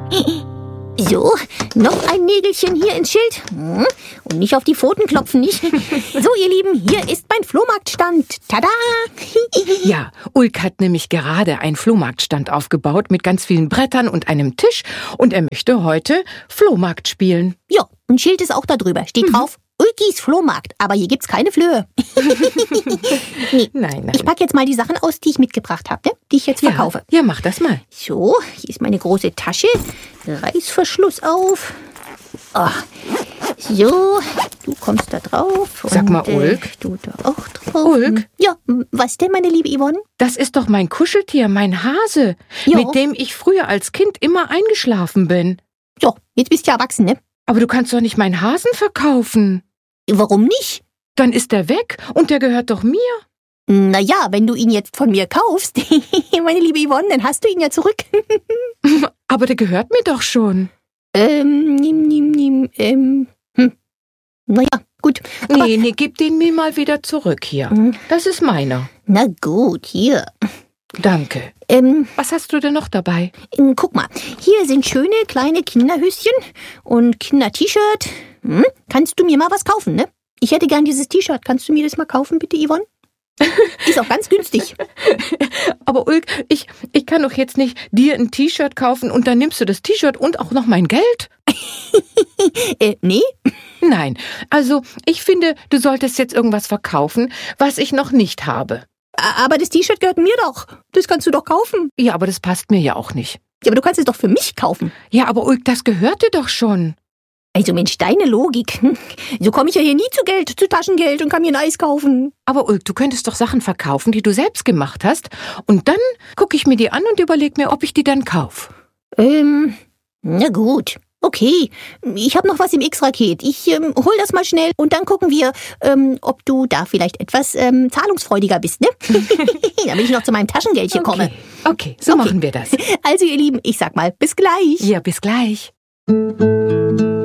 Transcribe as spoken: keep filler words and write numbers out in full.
So, noch ein Nägelchen hier ins Schild. Und nicht auf die Pfoten klopfen, nicht? So, ihr Lieben, hier ist mein Flohmarktstand. Tada! Ja, Ulk hat nämlich gerade einen Flohmarktstand aufgebaut mit ganz vielen Brettern und einem Tisch. Und er möchte heute Flohmarkt spielen. Ja, ein Schild ist auch da drüber. Steht mhm. drauf, Ulkis Flohmarkt. Aber hier gibt's keine Flöhe. Nee. Nein, nein. Ich packe jetzt mal die Sachen aus, die ich mitgebracht habe, ne? Die ich jetzt verkaufe. Ja, ja, mach das mal. So, hier ist meine große Tasche. Reißverschluss auf. Oh. So, du kommst da drauf. Sag und, mal, Ulk. Äh, du da auch drauf. Ulk? Ja, was denn, meine liebe Yvonne? Das ist doch mein Kuscheltier, mein Hase, jo. mit dem ich früher als Kind immer eingeschlafen bin. Ja, jetzt bist du ja erwachsen, ne? Aber du kannst doch nicht meinen Hasen verkaufen. Warum nicht? Dann ist er weg und der gehört doch mir. Naja, wenn du ihn jetzt von mir kaufst, meine liebe Yvonne, dann hast du ihn ja zurück. Aber der gehört mir doch schon. Ähm, nimm, nimm, nimm, ähm, hm. Naja, gut. Aber nee, nee, gib den mir mal wieder zurück hier. Hm. Das ist meiner. Na gut, hier. Danke. Ähm, Was hast du denn noch dabei? Ähm, guck mal, hier sind schöne kleine Kinderhöschen und Kinder-T-Shirt. Hm? Kannst du mir mal was kaufen, ne? Ich hätte gern dieses T-Shirt. Kannst du mir das mal kaufen, bitte, Yvonne? Ist auch ganz günstig. Aber Ulk, ich, ich kann doch jetzt nicht dir ein T-Shirt kaufen und dann nimmst du das T-Shirt und auch noch mein Geld? äh, nee? Nein, also ich finde, du solltest jetzt irgendwas verkaufen, was ich noch nicht habe. Aber das T-Shirt gehört mir doch. Das kannst du doch kaufen. Ja, aber das passt mir ja auch nicht. Ja, aber du kannst es doch für mich kaufen. Ja, aber Ulk, das gehört dir doch schon. Also Mensch, deine Logik. So komme ich ja hier nie zu Geld, zu Taschengeld und kann mir ein Eis kaufen. Aber Ulk, du könntest doch Sachen verkaufen, die du selbst gemacht hast. Und dann gucke ich mir die an und überlege mir, ob ich die dann kaufe. Ähm, na gut. Okay, ich habe noch was im X-Raket. Ich ähm, hol das mal schnell und dann gucken wir, ähm, ob du da vielleicht etwas ähm, zahlungsfreudiger bist, ne? Damit ich noch zu meinem Taschengeldchen okay. komme. Okay, so okay. machen wir das. Also ihr Lieben, ich sag mal, bis gleich. Ja, bis gleich.